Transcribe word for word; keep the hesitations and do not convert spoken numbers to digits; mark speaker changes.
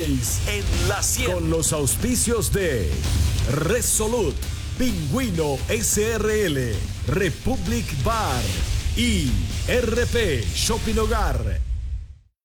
Speaker 1: seis
Speaker 2: en la cien.
Speaker 1: Con los auspicios de Resolute, Pingüino S R L, Republic Bar y R P Shopping Hogar.